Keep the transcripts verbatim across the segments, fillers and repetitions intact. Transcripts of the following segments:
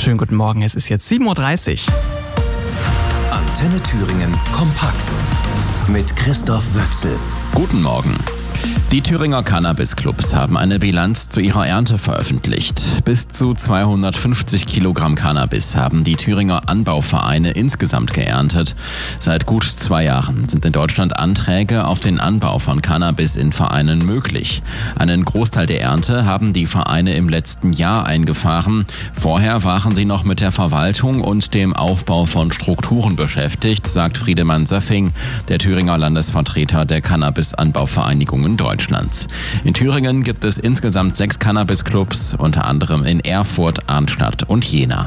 Schönen guten Morgen, es ist jetzt sieben Uhr dreißig. Antenne Thüringen kompakt mit Christoph Wöchsel. Guten Morgen. Die Thüringer Cannabis-Clubs haben eine Bilanz zu ihrer Ernte veröffentlicht. Bis zu zweihundertfünfzig Kilogramm Cannabis haben die Thüringer Anbauvereine insgesamt geerntet. Seit gut zwei Jahren sind in Deutschland Anträge auf den Anbau von Cannabis in Vereinen möglich. Einen Großteil der Ernte haben die Vereine im letzten Jahr eingefahren. Vorher waren sie noch mit der Verwaltung und dem Aufbau von Strukturen beschäftigt, sagt Friedemann Söffing, der Thüringer Landesvertreter der Cannabis-Anbauvereinigungen Deutschlands. In Thüringen gibt es insgesamt sechs Cannabis-Clubs, unter anderem in Erfurt, Arnstadt und Jena.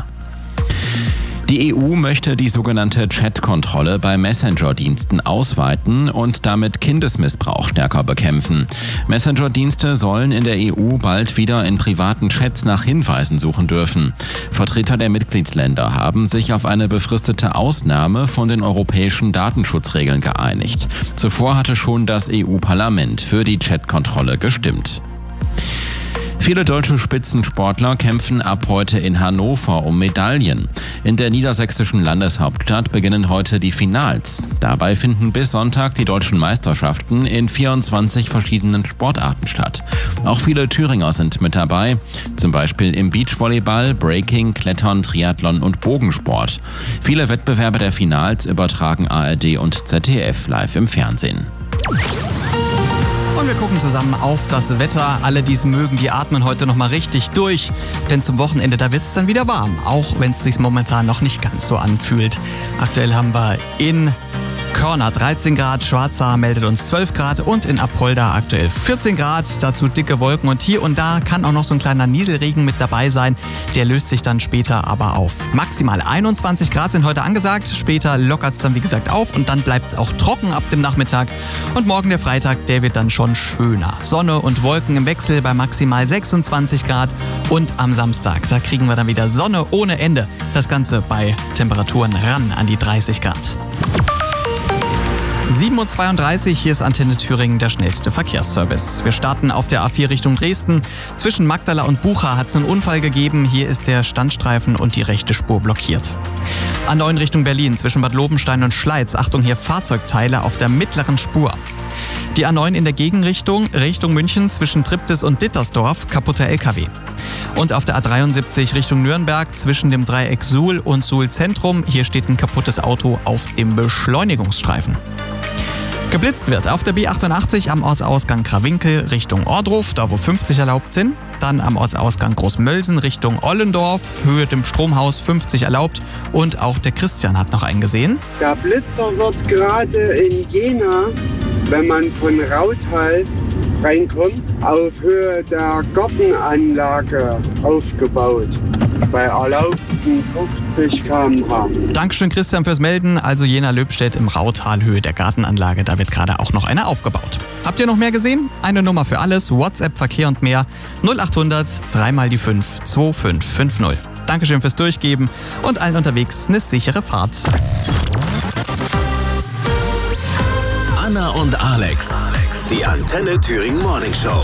Die E U möchte die sogenannte Chat-Kontrolle bei Messenger-Diensten ausweiten und damit Kindesmissbrauch stärker bekämpfen. Messenger-Dienste sollen in der E U bald wieder in privaten Chats nach Hinweisen suchen dürfen. Vertreter der Mitgliedsländer haben sich auf eine befristete Ausnahme von den europäischen Datenschutzregeln geeinigt. Zuvor hatte schon das E U-Parlament für die Chat-Kontrolle gestimmt. Viele deutsche Spitzensportler kämpfen ab heute in Hannover um Medaillen. In der niedersächsischen Landeshauptstadt beginnen heute die Finals. Dabei finden bis Sonntag die deutschen Meisterschaften in vierundzwanzig verschiedenen Sportarten statt. Auch viele Thüringer sind mit dabei, zum Beispiel im Beachvolleyball, Breaking, Klettern, Triathlon und Bogensport. Viele Wettbewerbe der Finals übertragen A R D und Z D F live im Fernsehen. Und wir gucken zusammen auf das Wetter. Alle, die es mögen, die atmen heute nochmal richtig durch. Denn zum Wochenende, da wird es dann wieder warm. Auch wenn es sich momentan noch nicht ganz so anfühlt. Aktuell haben wir in Körner dreizehn Grad, Schwarzach meldet uns zwölf Grad und in Apolda aktuell vierzehn Grad. Dazu dicke Wolken und hier und da kann auch noch so ein kleiner Nieselregen mit dabei sein. Der löst sich dann später aber auf. Maximal einundzwanzig Grad sind heute angesagt. Später lockert es dann wie gesagt auf und dann bleibt es auch trocken ab dem Nachmittag. Und morgen der Freitag, der wird dann schon schöner. Sonne und Wolken im Wechsel bei maximal sechsundzwanzig Grad. Und am Samstag, da kriegen wir dann wieder Sonne ohne Ende. Das Ganze bei Temperaturen ran an die dreißig Grad. sieben Uhr zweiunddreißig, hier ist Antenne Thüringen, der schnellste Verkehrsservice. Wir starten auf der A vier Richtung Dresden. Zwischen Magdala und Bucha hat es einen Unfall gegeben. Hier ist der Standstreifen und die rechte Spur blockiert. A neun Richtung Berlin, zwischen Bad Lobenstein und Schleiz. Achtung, hier Fahrzeugteile auf der mittleren Spur. Die A neun in der Gegenrichtung, Richtung München, zwischen Triptis und Dittersdorf, kaputter L K W. Und auf der A dreiundsiebzig Richtung Nürnberg, zwischen dem Dreieck Suhl und Suhl Zentrum. Hier steht ein kaputtes Auto auf dem Beschleunigungsstreifen. Geblitzt wird auf der B achtundachtzig am Ortsausgang Krawinkel Richtung Ohrdruf, da wo fünfzig erlaubt sind. Dann am Ortsausgang Großmölsen Richtung Ollendorf, Höhe dem Stromhaus fünfzig erlaubt. Und auch der Christian hat noch einen gesehen. Der Blitzer wird gerade in Jena, wenn man von Rauthal reinkommt, auf Höhe der Gartenanlage aufgebaut. Bei erlaubten fünfzig Kilometer pro Stunde. Dankeschön Christian fürs Melden. Also Jena-Löbstedt im Rauthal, Höhe der Gartenanlage. Da wird gerade auch noch eine aufgebaut. Habt ihr noch mehr gesehen? Eine Nummer für alles, WhatsApp, Verkehr und mehr. null achthundert, drei mal die fünf, zwei fünf fünf null. Dankeschön fürs Durchgeben und allen unterwegs eine sichere Fahrt. Anna und Alex, die Antenne Thüringen Morning Show.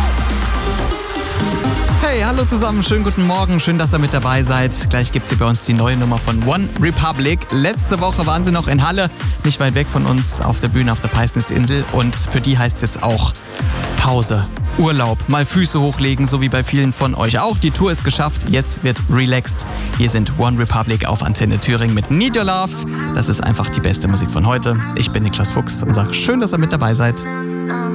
Hey, hallo zusammen, schönen guten Morgen, schön, dass ihr mit dabei seid. Gleich gibt's hier bei uns die neue Nummer von One Republic. Letzte Woche waren sie noch in Halle, nicht weit weg von uns auf der Bühne auf der Peisnitzinsel. Und für die heißt es jetzt auch Pause, Urlaub, mal Füße hochlegen, so wie bei vielen von euch auch. Die Tour ist geschafft, jetzt wird relaxed. Hier sind One Republic auf Antenne Thüringen mit Need Your Love. Das ist einfach die beste Musik von heute. Ich bin Niklas Fuchs und sage schön, dass ihr mit dabei seid.